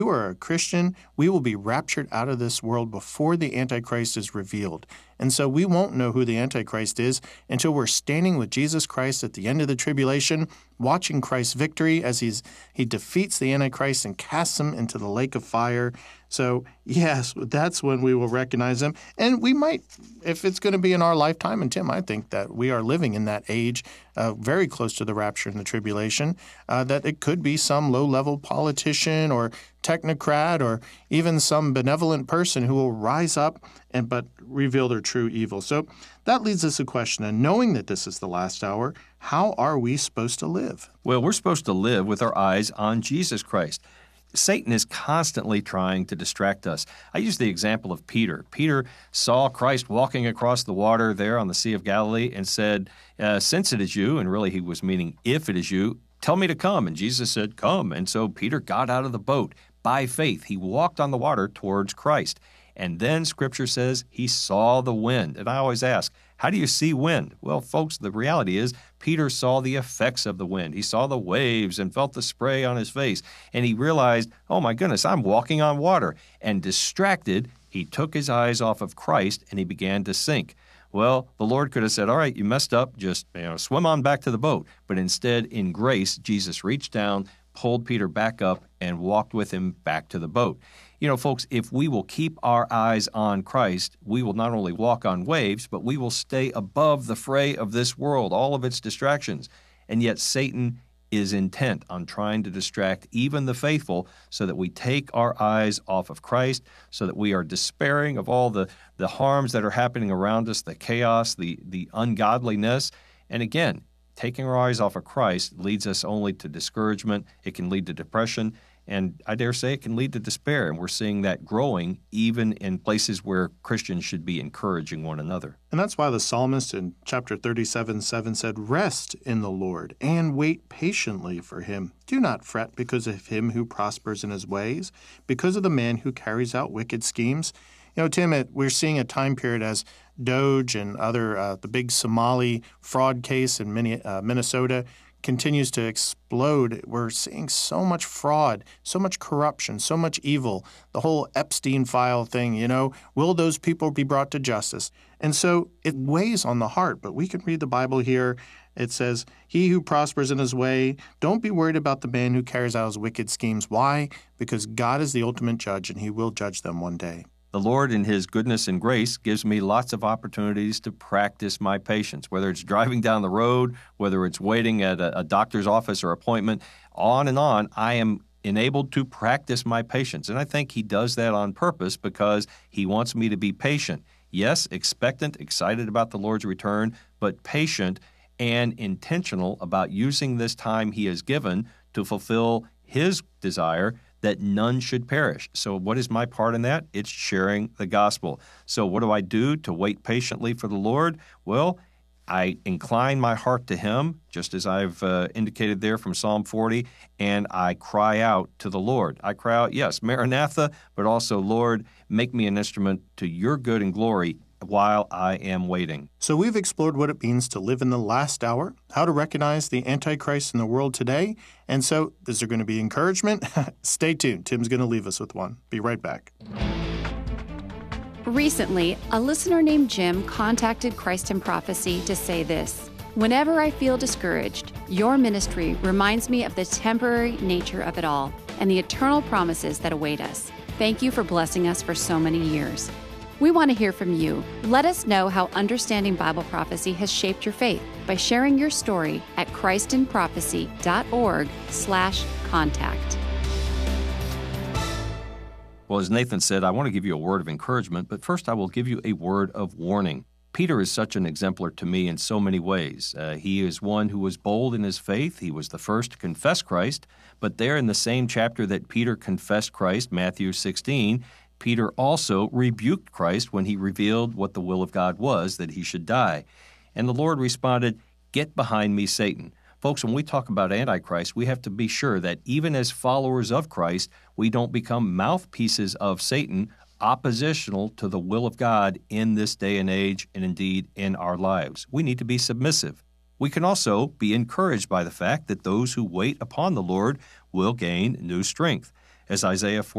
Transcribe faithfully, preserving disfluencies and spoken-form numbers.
who are a Christian, we will be raptured out of this world before the Antichrist is revealed. And so we won't know who the Antichrist is until we're standing with Jesus Christ at the end of the tribulation, watching Christ's victory as he's he defeats the Antichrist and casts him into the lake of fire. So, yes, that's when we will recognize him. And we might, if it's going to be in our lifetime, and Tim, I think that we are living in that age, uh, very close to the rapture and the tribulation, uh, that it could be some low-level politician or technocrat or even some benevolent person who will rise up and but reveal their true evil. So that leads us to a question. And knowing that this is the last hour, how are we supposed to live? Well, we're supposed to live with our eyes on Jesus Christ. Satan is constantly trying to distract us. I use the example of Peter. Peter saw Christ walking across the water there on the Sea of Galilee and said, uh, since it is you, and really he was meaning if it is you, tell me to come. And Jesus said, come. And so Peter got out of the boat. By faith, he walked on the water towards Christ. And then Scripture says he saw the wind. And I always ask, how do you see wind? Well, folks, the reality is Peter saw the effects of the wind. He saw the waves and felt the spray on his face. And he realized, oh my goodness, I'm walking on water. And distracted, he took his eyes off of Christ and he began to sink. Well, the Lord could have said, all right, you messed up, just you know, swim on back to the boat. But instead, in grace, Jesus reached down, pulled Peter back up, and walked with him back to the boat. You know, folks, if we will keep our eyes on Christ, we will not only walk on waves, but we will stay above the fray of this world, all of its distractions. And yet Satan is intent on trying to distract even the faithful so that we take our eyes off of Christ, so that we are despairing of all the, the harms that are happening around us, the chaos, the, the ungodliness. And again, taking our eyes off of Christ leads us only to discouragement. It can lead to depression. And I dare say it can lead to despair, and we're seeing that growing even in places where Christians should be encouraging one another. And that's why the psalmist in chapter thirty-seven seven said, rest in the Lord and wait patiently for him. Do not fret because of him who prospers in his ways, because of the man who carries out wicked schemes. You know, Tim, it, we're seeing a time period as Doge and other, uh, the big Somali fraud case in Minne- uh, Minnesota continues to explode. We're seeing so much fraud, so much corruption, so much evil, the whole Epstein file thing, you know, will those people be brought to justice? And so it weighs on the heart, but we can read the Bible here. It says, he who prospers in his way, don't be worried about the man who carries out his wicked schemes. Why? Because God is the ultimate judge, and he will judge them one day. The Lord, in his goodness and grace, gives me lots of opportunities to practice my patience, whether it's driving down the road, whether it's waiting at a, a doctor's office or appointment, on and on. I am enabled to practice my patience. And I think he does that on purpose because he wants me to be patient. Yes, expectant, excited about the Lord's return, but patient and intentional about using this time he has given to fulfill his desire that none should perish. So what is my part in that? It's sharing the gospel. So what do I do to wait patiently for the Lord? Well, I incline my heart to him, just as I've uh, indicated there from Psalm forty, and I cry out to the Lord. I cry out, yes, Maranatha, but also, Lord, make me an instrument to your good and glory while I am waiting. So we've explored what it means to live in the last hour, how to recognize the Antichrist in the world today. And so, is there going to be encouragement? Stay tuned. Tim's going to leave us with one. Be right back. Recently, a listener named Jim contacted Christ in Prophecy to say this: whenever I feel discouraged, your ministry reminds me of the temporary nature of it all and the eternal promises that await us. Thank you for blessing us for so many years. We want to hear from you. Let us know how Understanding Bible Prophecy has shaped your faith by sharing your story at christinprophecy.org slash contact. Well, as Nathan said, I want to give you a word of encouragement, but first I will give you a word of warning. Peter is such an exemplar to me in so many ways. Uh, he is one who was bold in his faith. He was the first to confess Christ, but there in the same chapter that Peter confessed Christ, Matthew sixteen, Peter also rebuked Christ when he revealed what the will of God was, that he should die. And the Lord responded, "Get behind me, Satan." Folks, when we talk about Antichrist, we have to be sure that even as followers of Christ, we don't become mouthpieces of Satan, oppositional to the will of God in this day and age, and indeed in our lives. We need to be submissive. We can also be encouraged by the fact that those who wait upon the Lord will gain new strength. as Isaiah